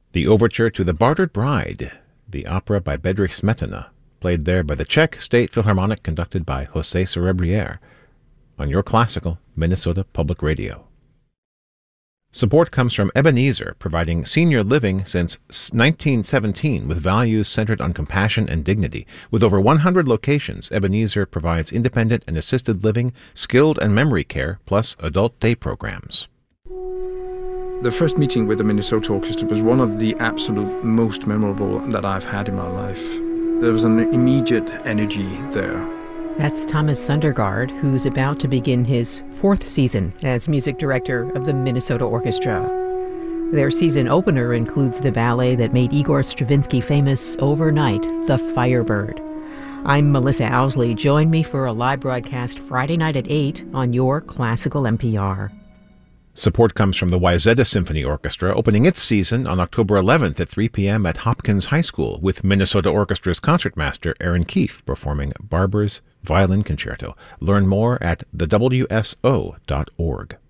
The overture to The Bartered Bride, the opera by Bedřich Smetana, played there by the Czech State Philharmonic, conducted by José Cerebriere, on your classical Minnesota Public Radio. Support comes from Ebenezer, providing senior living since 1917 with values centered on compassion and dignity. With over 100 locations, Ebenezer provides independent and assisted living, skilled and memory care, plus adult day programs. The first meeting with the Minnesota Orchestra was one of the absolute most memorable that I've had in my life. There was an immediate energy there. That's Thomas Sundergaard, who's about to begin his 4th season as music director of the Minnesota Orchestra. Their season opener includes the ballet that made Igor Stravinsky famous overnight, The Firebird. I'm Melissa Owsley. Join me for a live broadcast Friday night at 8 on your classical NPR. Support comes from the Wayzata Symphony Orchestra, opening its season on October 11th at 3 p.m. at Hopkins High School, with Minnesota Orchestra's concertmaster Aaron Keefe performing Barber's Violin Concerto. Learn more at thewso.org.